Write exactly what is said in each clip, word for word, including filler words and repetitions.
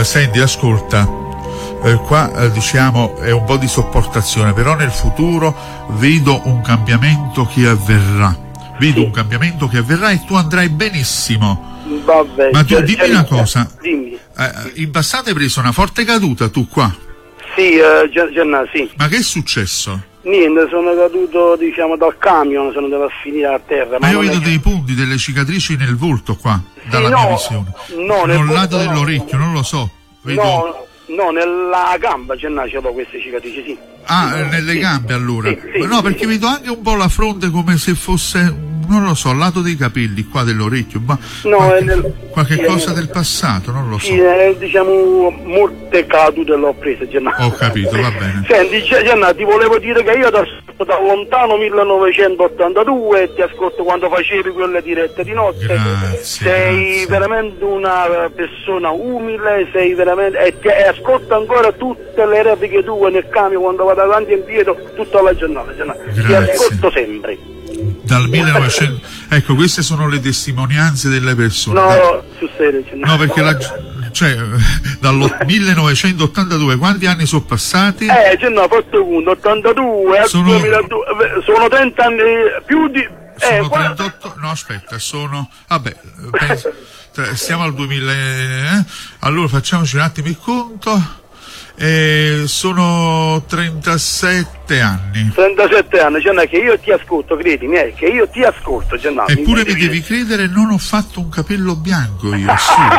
Eh, senti, ascolta, eh, qua eh, diciamo è un po' di sopportazione, però nel futuro vedo un cambiamento che avverrà. Vedo sì. un cambiamento che avverrà e tu andrai benissimo. Vabbè, ma tu dimmi una cosa, dimmi. Eh, in passato hai preso una forte caduta tu qua? Sì, eh, Gianna, sì. Ma che è successo? Niente, sono caduto diciamo dal camion, sono andato a finire a terra. Ma, ma io vedo è... dei punti, delle cicatrici nel volto qua, sì, dalla no, mia visione. No, nel non lato volto, dell'orecchio, no. non lo so. Vedo... No, no, nella gamba Gianna ce l'ho queste cicatrici, sì. Ah, sì, nelle sì. gambe allora? Sì, sì, no, sì, perché sì. vedo anche un po' la fronte come se fosse, non lo so, al lato dei capelli qua dell'orecchio, ma no, qualche, nel... qualche sì, cosa nel... del passato, non lo so. Sì, eh, diciamo molte cadute l'ho prese, Gianna. Ho capito, va bene. Senti, Gianna, ti volevo dire che io ti ascolto da lontano millenovecentottantadue e ti ascolto quando facevi quelle dirette di notte. Grazie, sei grazie. veramente una persona umile, sei veramente e, ti, e ascolto ancora tutte le repliche tue nel camion quando vado avanti e indietro tutta la giornata, Gianna. Ti ascolto sempre. Dal millenovecento ecco, queste sono le testimonianze delle persone. No, da... su serio, Gianna. No, perché la cioè dal millenovecentottantadue quanti anni sono passati? Eh, Gianna, ho fatto uno, ottantadue al sono... duemiladue, sono trenta anni più di sono eh, trentotto, no aspetta, sono vabbè, penso, stiamo al duemila, eh? Allora facciamoci un attimo il conto. Eh, sono trentasette anni. trentasette anni, Gianna, che io ti ascolto, credimi, eh, che io ti ascolto, Gianna. Eppure mi devi credere, non ho fatto un capello bianco io,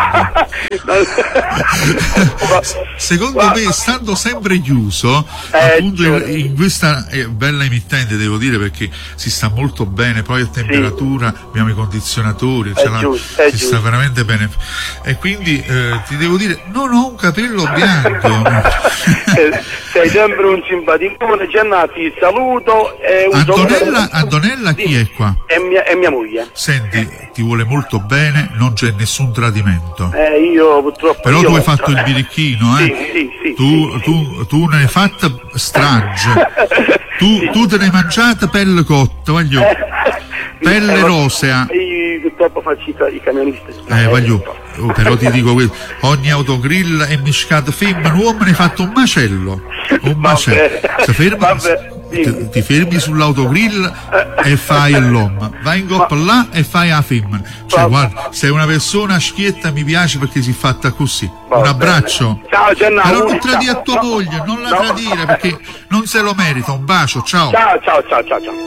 secondo ma, me, stando sempre chiuso, eh, appunto cioè, in questa eh, bella emittente, devo dire, perché si sta molto bene, poi a temperatura sì. abbiamo i condizionatori, è la, giusto, è si giusto. sta veramente bene. E quindi eh, ti devo dire, non ho un capello bianco. Sei sempre un simpaticone, Gianna, ti saluto. E un Antonella, saluto... Antonella chi sì. è qua? È mia, è mia moglie. Senti, ti vuole molto bene, non c'è nessun tradimento. Eh, io purtroppo. Però io tu hai fatto il birichino, eh? Sì, sì, sì, tu, sì, tu, sì. tu ne hai fatta strage. tu, sì. tu te ne hai mangiata pelle cotta, voglio. Pelle eh, rosea. Io purtroppo faccio i, i camionisti. Eh, voglio. Oh, però ti dico questo, ogni autogrill è miscato femmina, uomo ne hai fatto un macello. Un macello. Se ferma, ti, ti fermi sull'autogrill e fai l'uomo, vai in coppa là e fai la femmina. Cioè, guarda, sei una persona schietta, mi piace perché si è fatta così. Va un abbraccio. Bene. Ciao Gianna. Però non tradire a tua no, moglie, non la no. tradire perché non se lo merita. Un bacio, ciao. Ciao, ciao, ciao, ciao, ciao.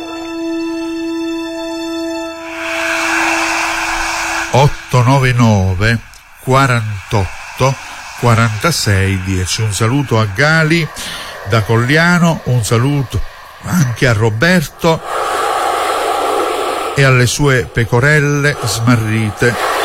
otto nove nove quarantotto quarantasei dieci. Un saluto a Gali da Cogliano, un saluto anche a Roberto e alle sue pecorelle smarrite